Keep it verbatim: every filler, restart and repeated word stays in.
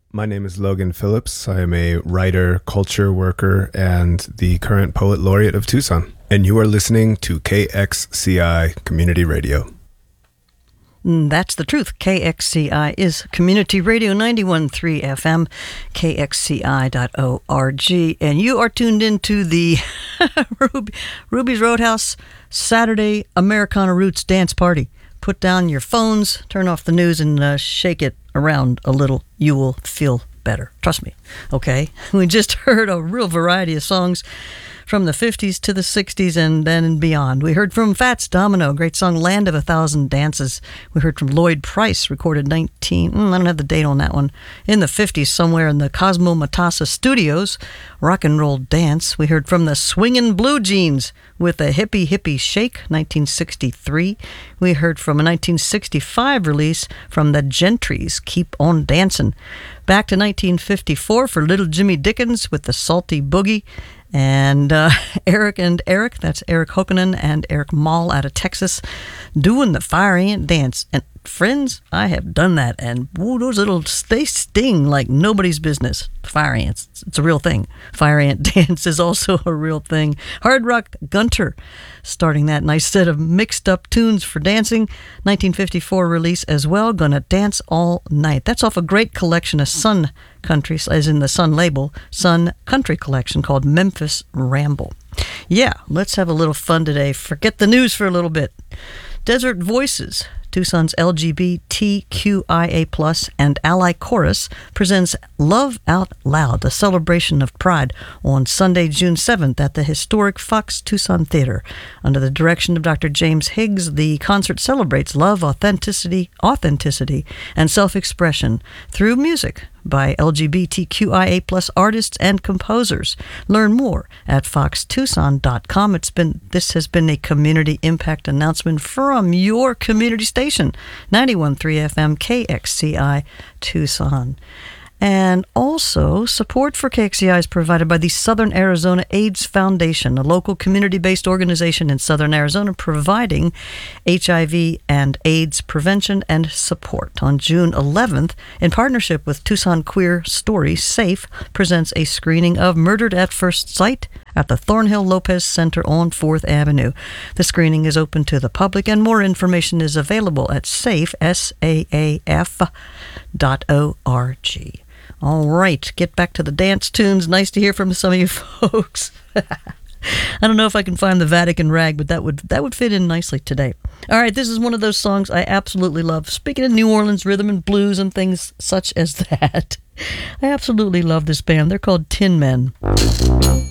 My name is Logan Phillips. I am a writer, culture worker, and the current poet laureate of Tucson. And you are listening to K X C I Community Radio. That's the truth. K X C I is Community Radio ninety-one point three F M, K X C I dot org. And you are tuned into the Ruby, Ruby's Roadhouse Saturday Americana Roots Dance Party. Put down your phones, turn off the news, and uh, shake it around a little. You will feel better. Trust me. Okay? We just heard a real variety of songs from the fifties to the sixties and then beyond. We heard from Fats Domino, great song Land of a Thousand Dances. We heard from Lloyd Price, recorded nineteen, mm, I don't have the date on that one, in the fifties somewhere in the Cosmo Matassa Studios, Rock and Roll Dance. We heard from the Swingin' Blue Jeans with a Hippie Hippie Shake, nineteen sixty-three. We heard from a nineteen sixty-five release from the Gentrys, Keep on Dancin'. Back to nineteen fifty-four for Little Jimmy Dickens with the Salty Boogie. And uh, Eric and Eric, that's Eric Hokanen and Eric Mall out of Texas, doing the Fire Ant Dance. And friends, I have done that, and woo, those little, they sting like nobody's business. Fire ants, it's a real thing. Fire Ant Dance is also a real thing. Hard Rock Gunter, starting that nice set of mixed up tunes for dancing. nineteen fifty-four release as well, Gonna Dance All Night. That's off a great collection of Sun Country, as in the Sun label, Sun Country collection called Memphis Ramble. Yeah, let's have a little fun today. Forget the news for a little bit. Desert Voices, Tucson's L G B T Q I A plus and Ally Chorus presents Love Out Loud, a celebration of pride, on Sunday, June seventh at the historic Fox Tucson Theater. Under the direction of Doctor James Higgs, the concert celebrates love, authenticity, authenticity, and self-expression through music by L G B T Q I A plus artists and composers. Learn more at fox tucson dot com. It's been this has been a community impact announcement from your community station, ninety-one point three F M K X C I Tucson. And also, support for K X C I is provided by the Southern Arizona AIDS Foundation, a local community-based organization in Southern Arizona providing H I V and AIDS prevention and support. On June eleventh, in partnership with Tucson Queer Story, SAFE presents a screening of Murdered at First Sight at the Thornhill Lopez Center on fourth Avenue. The screening is open to the public, and more information is available at safe, S A A F, dot O R G. All right, get back to the dance tunes. Nice to hear from some of you folks. I don't know if I can find the Vatican rag, but that would that would fit in nicely today. All right, this is one of those songs I absolutely love. Speaking of New Orleans rhythm and blues and things such as that, I absolutely love this band. They're called Tin Men.